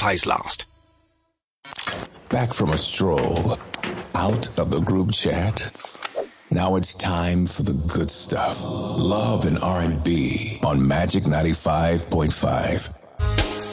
supplies last. Back from a stroll, out of the group chat. Now it's time for the good stuff. Love and R&B on Magic 95.5.